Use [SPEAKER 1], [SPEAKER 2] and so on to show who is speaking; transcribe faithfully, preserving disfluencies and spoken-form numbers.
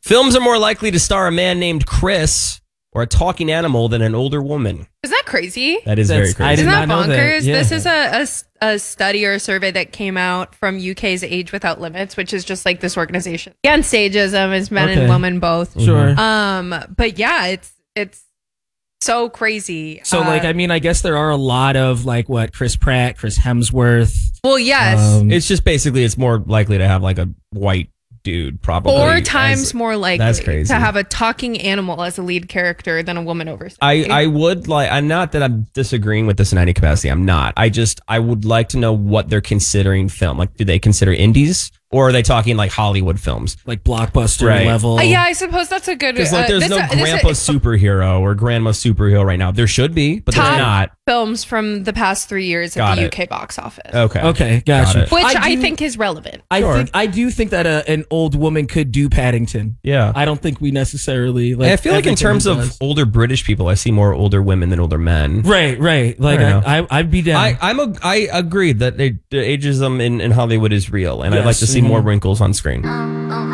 [SPEAKER 1] Films are more likely to star a man named Chris or a talking animal than an older woman.
[SPEAKER 2] Isn't that crazy?
[SPEAKER 1] That is
[SPEAKER 3] That's-
[SPEAKER 1] very crazy.
[SPEAKER 3] I did
[SPEAKER 2] Isn't that
[SPEAKER 3] not know
[SPEAKER 2] bonkers?
[SPEAKER 3] that. Yeah.
[SPEAKER 2] This is a, a s- a study or a survey that came out from U K's Age Without Limits, which is just like this organization against ageism, is men
[SPEAKER 3] Okay.
[SPEAKER 2] and women both.
[SPEAKER 3] Sure.
[SPEAKER 2] Um, but yeah, it's it's so crazy.
[SPEAKER 3] So,
[SPEAKER 2] Uh,
[SPEAKER 3] like, I mean, I guess there are a lot of, like, what, Chris Pratt, Chris Hemsworth.
[SPEAKER 2] well, yes,
[SPEAKER 3] Um,
[SPEAKER 1] It's just basically it's more likely to have like a white dude, probably.
[SPEAKER 2] four times
[SPEAKER 1] as-
[SPEAKER 2] more likely
[SPEAKER 1] that's crazy.
[SPEAKER 2] to have a talking animal as a lead character than a woman over sixty.
[SPEAKER 1] I, I would like, I'm not that I'm disagreeing with this in any capacity. I'm not. I just, I would like to know what they're considering film. Like, do they consider indies or are they talking like Hollywood films?
[SPEAKER 3] like, blockbuster
[SPEAKER 1] Right.
[SPEAKER 3] level.
[SPEAKER 2] Uh, yeah, I suppose that's a good.
[SPEAKER 1] Because like,
[SPEAKER 2] uh,
[SPEAKER 1] there's
[SPEAKER 2] this-
[SPEAKER 1] no
[SPEAKER 2] uh, this-
[SPEAKER 1] grandpa superhero or grandma superhero right now. There should be, but
[SPEAKER 2] Top
[SPEAKER 1] there's not.
[SPEAKER 2] films from the past three years at
[SPEAKER 1] Got
[SPEAKER 2] the
[SPEAKER 1] it.
[SPEAKER 2] U K box office.
[SPEAKER 1] Okay.
[SPEAKER 3] Okay,
[SPEAKER 1] Got
[SPEAKER 3] gotcha.
[SPEAKER 1] it.
[SPEAKER 2] Which I,
[SPEAKER 3] do-
[SPEAKER 2] think is relevant.
[SPEAKER 3] I
[SPEAKER 1] Sure.
[SPEAKER 3] think I do think that a, an old woman could do Paddington.
[SPEAKER 1] Yeah.
[SPEAKER 3] I don't think we necessarily like.
[SPEAKER 1] And I feel like in
[SPEAKER 3] everything
[SPEAKER 1] terms
[SPEAKER 3] he
[SPEAKER 1] of
[SPEAKER 3] does.
[SPEAKER 1] older British people, I see more older women than older men.
[SPEAKER 3] right, right. Like
[SPEAKER 1] I don't
[SPEAKER 3] I, I, I'd be down.
[SPEAKER 1] I, I'm a, I agree that they, the ageism in, in Hollywood is real, and I'd like
[SPEAKER 3] Yes.
[SPEAKER 1] to see
[SPEAKER 3] Mhm.
[SPEAKER 1] more wrinkles on screen.
[SPEAKER 4] Oh, oh,